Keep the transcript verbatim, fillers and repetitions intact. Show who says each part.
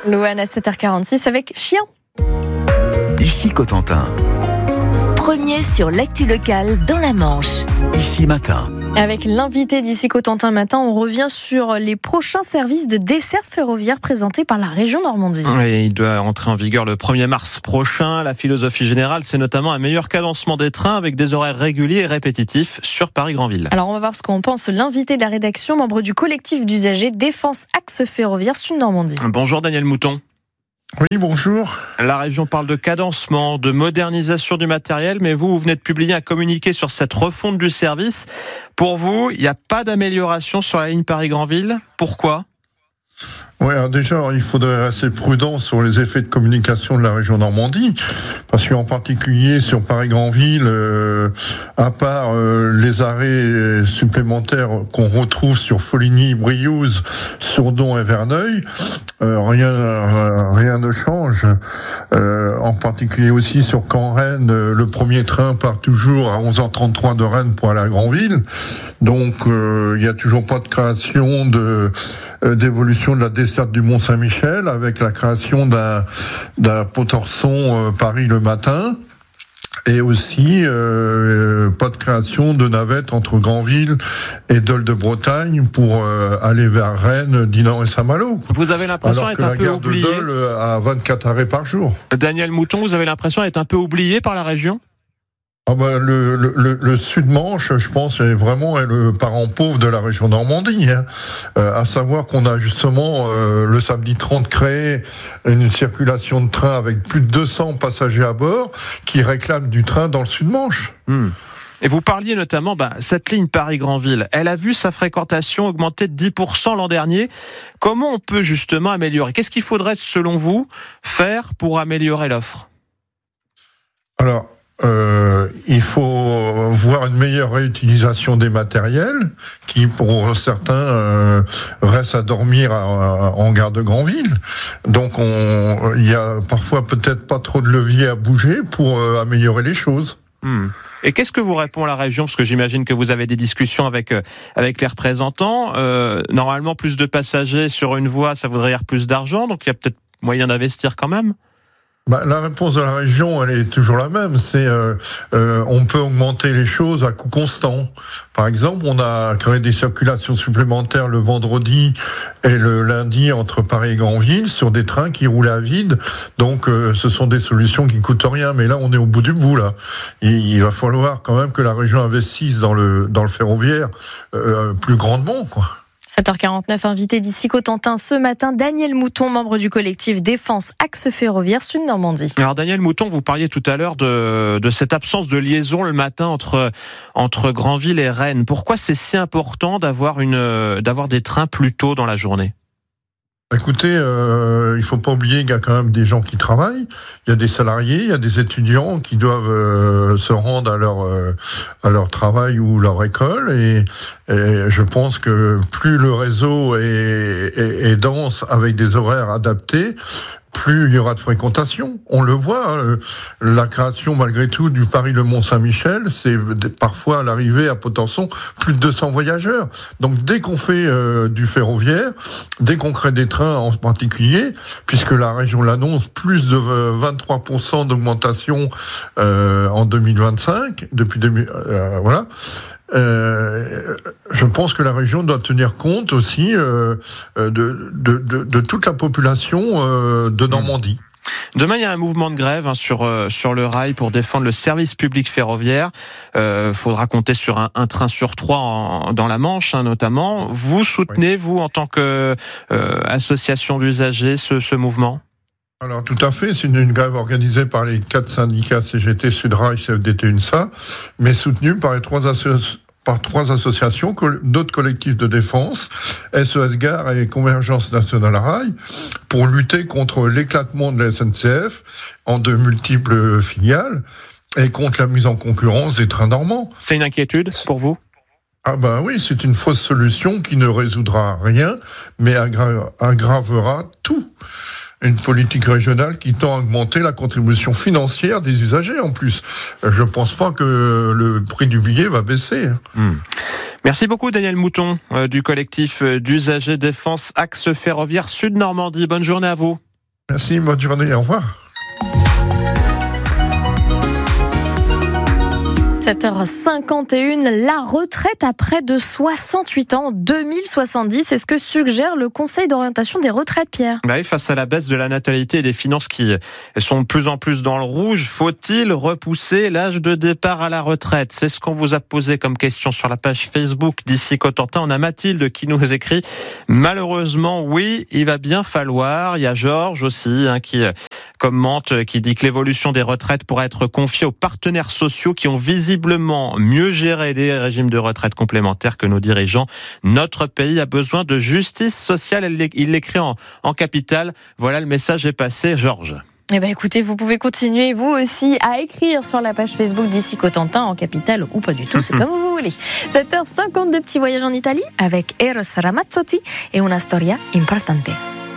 Speaker 1: Louane à sept heures quarante-six avec Chien.
Speaker 2: Ici Cotentin.
Speaker 3: Premier sur l'actu locale dans la Manche.
Speaker 2: Ici Matin.
Speaker 1: Avec l'invité d'ici Cotentin Matin, on revient sur les prochains services de desserte ferroviaire présentés par la région Normandie.
Speaker 4: Et il doit entrer en vigueur le premier mars prochain. La philosophie générale, c'est notamment un meilleur cadencement des trains avec des horaires réguliers et répétitifs sur Paris-Granville.
Speaker 1: Alors on va voir ce qu'en pense l'invité de la rédaction, membre du collectif d'usagers Défense Axe Ferroviaire Sud Normandie.
Speaker 4: Bonjour Daniel Mouton.
Speaker 5: Oui, bonjour.
Speaker 4: La région parle de cadencement, de modernisation du matériel, mais vous, vous venez de publier un communiqué sur cette refonte du service. Pour vous, il n'y a pas d'amélioration sur la ligne Paris-Granville. Pourquoi ?
Speaker 5: Oui, alors déjà, il faudrait rester prudent sur les effets de communication de la région Normandie, parce qu'en particulier sur Paris-Granville, euh, à part euh, les arrêts supplémentaires qu'on retrouve sur Foligny, Briouze, Sourdon et Verneuil, euh, rien, euh, rien ne change. Euh, en particulier aussi sur Caen-Rennes, euh, le premier train part toujours à onze heures trente-trois de Rennes pour aller à Granville, donc euh, il n'y a toujours pas de création de euh, d'évolution de la desserte du Mont-Saint-Michel, avec la création d'un, d'un Pontorson euh, Paris le matin, et aussi euh, pas de création de navette entre Granville et Dole de Bretagne pour euh, aller vers Rennes, Dinan et Saint-Malo.
Speaker 4: Vous avez l'impression d'être un peu oublié.
Speaker 5: Alors que la gare de Dole a vingt-quatre arrêts par jour.
Speaker 4: Daniel Mouton, vous avez l'impression d'être un peu oublié par la région ?
Speaker 5: Ah ben le, le, le, le Sud-Manche, je pense, est vraiment est le parent pauvre de la région Normandie. Hein. Euh, à savoir qu'on a justement euh, le samedi trente créé une circulation de train avec plus de deux cents passagers à bord qui réclament du train dans le Sud-Manche.
Speaker 4: Mmh. Et vous parliez notamment, bah, cette ligne Paris-Granville, elle a vu sa fréquentation augmenter de dix pour cent l'an dernier. Comment on peut justement améliorer ? Qu'est-ce qu'il faudrait, selon vous, faire pour améliorer l'offre ?
Speaker 5: Alors, Euh, il faut voir une meilleure réutilisation des matériels qui, pour certains, euh, restent à dormir à, à, en gare de Granville. Donc, on, il y a parfois peut-être pas trop de levier à bouger pour euh, améliorer les choses.
Speaker 4: Hmm. Et qu'est-ce que vous répond la région ? Parce que j'imagine que vous avez des discussions avec euh, avec les représentants. Euh, normalement, plus de passagers sur une voie, ça voudrait dire plus d'argent. Donc, il y a peut-être moyen d'investir quand même.
Speaker 5: Bah, la réponse de la région, elle est toujours la même. C'est euh, euh, on peut augmenter les choses à coût constant. Par exemple, on a créé des circulations supplémentaires le vendredi et le lundi entre Paris et Granville sur des trains qui roulaient à vide. Donc, euh, ce sont des solutions qui coûtent rien. Mais là, on est au bout du bout. Là, il, il va falloir quand même que la région investisse dans le dans le ferroviaire euh, plus grandement, quoi.
Speaker 1: sept heures quarante-neuf, invité d'ici Cotentin ce matin, Daniel Mouton, membre du collectif Défense Axe Ferroviaire Sud Normandie.
Speaker 4: Alors Daniel Mouton, vous parliez tout à l'heure de, de cette absence de liaison le matin entre, entre Granville et Rennes. Pourquoi c'est si important d'avoir, une, d'avoir des trains plus tôt dans la journée ?
Speaker 5: Écoutez, euh, il faut pas oublier qu'il y a quand même des gens qui travaillent. Il y a des salariés, il y a des étudiants qui doivent euh, se rendre à leur euh, à leur travail ou leur école. Et, et je pense que plus le réseau est, est, est dense avec des horaires adaptés, plus il y aura de fréquentation. On le voit, hein, la création malgré tout du Paris-Le Mont-Saint-Michel, c'est parfois à l'arrivée à Pontorson plus de deux cents voyageurs. Donc dès qu'on fait euh, du ferroviaire, dès qu'on crée des trains en particulier, puisque la région l'annonce, plus de vingt-trois pour cent d'augmentation euh, en deux mille vingt-cinq, depuis deux mille, euh, voilà. Euh, je pense que la région doit tenir compte aussi euh, de, de, de, de toute la population euh, de Normandie.
Speaker 4: Demain, il y a un mouvement de grève hein, sur euh, sur le rail pour défendre le service public ferroviaire. Il euh, faudra compter sur un, un train sur trois en, dans la Manche, hein, notamment. Vous soutenez, oui. vous, en tant que euh, association d'usagers, ce, ce mouvement ?
Speaker 5: Alors tout à fait, c'est une, une grève organisée par les quatre syndicats C G T, Sudrail, C F D T, UNSA, mais soutenue par les trois associations. par trois associations, d'autres collectifs de défense, S E S Gare et Convergence Nationale Rail, pour lutter contre l'éclatement de la S N C F en de multiples filiales et contre la mise en concurrence des trains normands.
Speaker 4: C'est une inquiétude pour vous ?
Speaker 5: Ah ben oui, c'est une fausse solution qui ne résoudra rien, mais aggra- aggravera tout. Une politique régionale qui tend à augmenter la contribution financière des usagers en plus. Je ne pense pas que le prix du billet va baisser.
Speaker 4: Mmh. Merci beaucoup Daniel Mouton euh, du collectif d'usagers Défense Axe Ferroviaire Sud Normandie. Bonne journée à vous.
Speaker 5: Merci, bonne journée, au revoir.
Speaker 1: sept heures cinquante et un, la retraite à près de soixante-huit ans, deux mille soixante-dix, c'est ce que suggère le Conseil d'orientation des retraites, Pierre.
Speaker 4: Bah oui, face à la baisse de la natalité et des finances qui sont de plus en plus dans le rouge, faut-il repousser l'âge de départ à la retraite ? C'est ce qu'on vous a posé comme question sur la page Facebook d'Ici Cotentin. On a Mathilde qui nous écrit « Malheureusement, oui, il va bien falloir ». Il y a Georges aussi hein, qui commente, qui dit que l'évolution des retraites pourrait être confiée aux partenaires sociaux qui ont visiblement mieux géré les régimes de retraite complémentaires que nos dirigeants. Notre pays a besoin de justice sociale. Il l'écrit en, en capitale. Voilà, le message est passé. Georges.
Speaker 1: Eh ben écoutez, vous pouvez continuer vous aussi à écrire sur la page Facebook d'Ici Cotentin en capitale ou pas du tout, c'est comme vous voulez. sept heures cinquante-deux, petit voyage en Italie avec Eros Ramazzotti et Una storia importante.